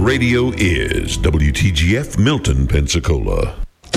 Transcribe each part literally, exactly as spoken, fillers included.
radio is W T G F Milton, Pensacola.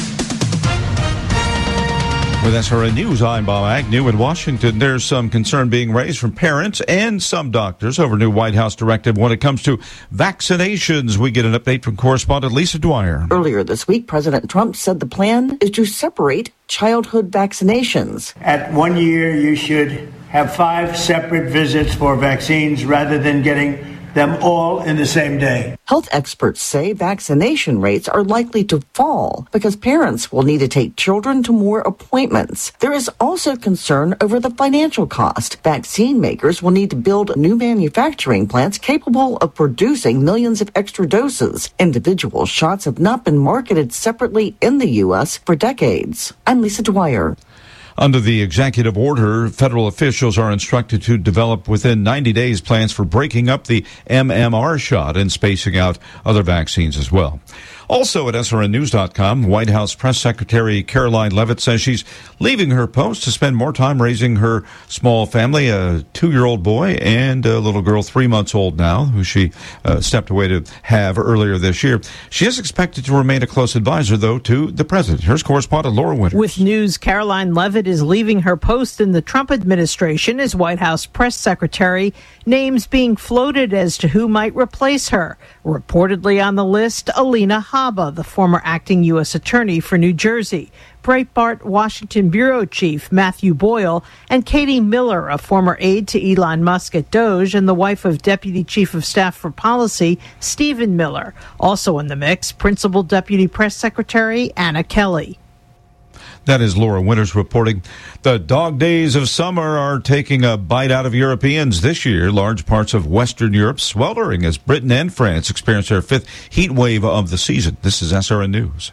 With S R N News, I'm Bob Agnew. In Washington, there's some concern being raised from parents and some doctors over new White House directive when it comes to vaccinations. We get an update from correspondent Lisa Dwyer. Earlier this week, President Trump said the plan is to separate childhood vaccinations. At one year, you should have five separate visits for vaccines rather than getting them all in the same day. Health experts say vaccination rates are likely to fall because parents will need to take children to more appointments. There is also concern over the financial cost. Vaccine makers will need to build new manufacturing plants capable of producing millions of extra doses. Individual shots have not been marketed separately in the U S for decades. I'm Lisa Dwyer. Under the executive order, federal officials are instructed to develop within ninety days plans for breaking up the M M R shot and spacing out other vaccines as well. Also at S R N news dot com, White House Press Secretary Karoline Leavitt says she's leaving her post to spend more time raising her small family, a two-year-old boy and a little girl three months old now, who she uh, stepped away to have earlier this year. She is expected to remain a close advisor, though, to the president. Here's correspondent Laura Winters. With news, Karoline Leavitt is leaving her post in the Trump administration as White House Press Secretary. Names being floated as to who might replace her. Reportedly on the list, Alina Habba, the former acting U S attorney for New Jersey, Breitbart Washington bureau chief Matthew Boyle, and Katie Miller, a former aide to Elon Musk at Doge and the wife of Deputy Chief of Staff for Policy Stephen Miller. Also in the mix, Principal Deputy Press Secretary Anna Kelly. That is Laura Winters reporting. The dog days of summer are taking a bite out of Europeans this year. Large parts of Western Europe sweltering as Britain and France experience their fifth heat wave of the season. This is S R N News.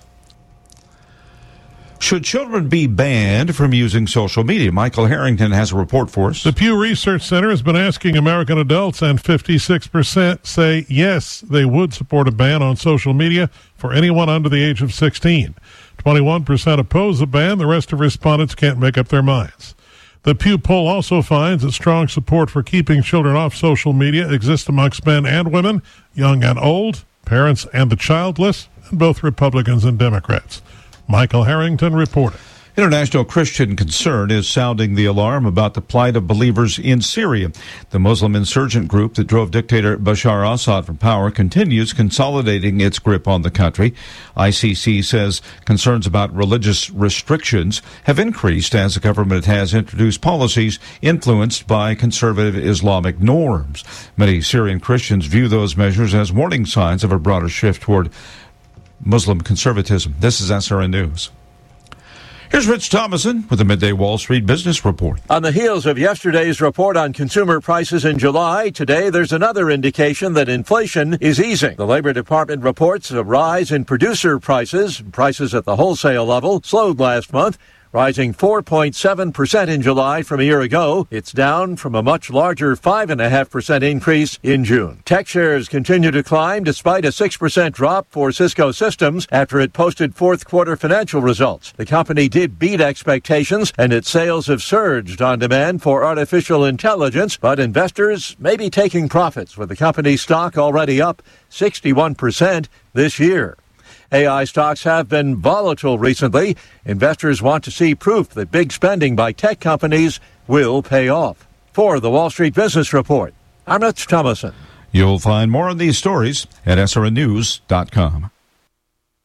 Should children be banned from using social media? Michael Harrington has a report for us. The Pew Research Center has been asking American adults, and fifty-six percent say yes, they would support a ban on social media for anyone under the age of sixteen. twenty-one percent oppose the ban. The rest of respondents can't make up their minds. The Pew poll also finds that strong support for keeping children off social media exists amongst men and women, young and old, parents and the childless, and both Republicans and Democrats. Michael Harrington reporting. International Christian concern is sounding the alarm about the plight of believers in Syria. The Muslim insurgent group that drove dictator Bashar al-Assad from power continues consolidating its grip on the country. I C C says concerns about religious restrictions have increased as the government has introduced policies influenced by conservative Islamic norms. Many Syrian Christians view those measures as warning signs of a broader shift toward Muslim conservatism. This is S R N News. Here's Rich Thomason with the Midday Wall Street Business Report. On the heels of yesterday's report on consumer prices in July, today there's another indication that inflation is easing. The Labor Department reports a rise in producer prices. Prices at the wholesale level slowed last month, rising four point seven percent in July from a year ago. It's down from a much larger five point five percent increase in June. Tech shares continue to climb despite a six percent drop for Cisco Systems after it posted fourth quarter financial results. The company did beat expectations, and its sales have surged on demand for artificial intelligence, but investors may be taking profits, with the company's stock already up sixty-one percent this year. A I stocks have been volatile recently. Investors want to see proof that big spending by tech companies will pay off. For the Wall Street Business Report, I'm Rich Thomason. You'll find more on these stories at S R N news dot com.